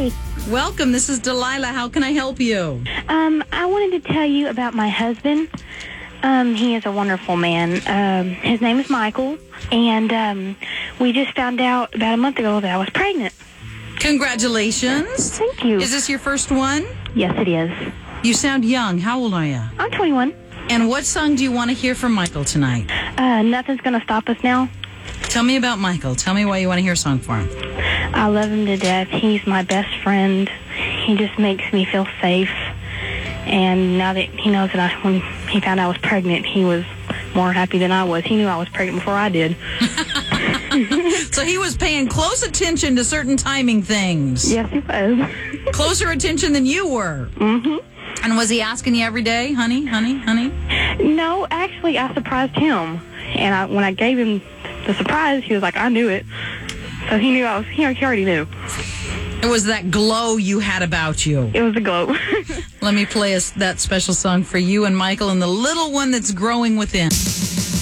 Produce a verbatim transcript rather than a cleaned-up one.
Hi. Welcome. This is Delilah. How can I help you? Um, I wanted to tell you about my husband. Um, he is a wonderful man. Um, his name is Michael, and um, we just found out about a month ago that I was pregnant. Congratulations. Thank you. Is this your first one? Yes, it is. You sound young. How old are you? I'm twenty-one. And what song do you want to hear from Michael tonight? Uh, Nothing's Gonna Stop Us Now. Tell me about Michael. Tell me why you want to hear a song for him. I love him to death. He's my best friend. He just makes me feel safe. And now that he knows that I, when he found out I was pregnant, he was more happy than I was. He knew I was pregnant before I did. So he was paying close attention to certain timing things. Yes, he was. Closer attention than you were. Mm-hmm. And was he asking you every day, honey, honey, honey? No, actually, I surprised him. And I, when I gave him the surprise, he was like, I knew it. So he knew I was, he already knew. It was that glow you had about you. It was a glow. Let me play a, that special song for you and Michael and the little one that's growing within.